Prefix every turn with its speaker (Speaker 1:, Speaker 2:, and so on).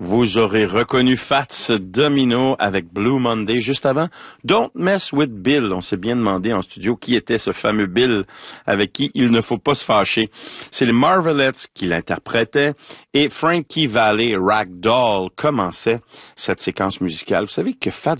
Speaker 1: Vous aurez reconnu Fats Domino avec Blue Monday. Juste avant, Don't Mess with Bill. On s'est bien demandé en studio qui était ce fameux Bill avec qui il ne faut pas se fâcher. C'est les Marvelettes qui l'interprétaient et Frankie Valli, Ragdoll, commençait cette séquence musicale. Vous savez que Fats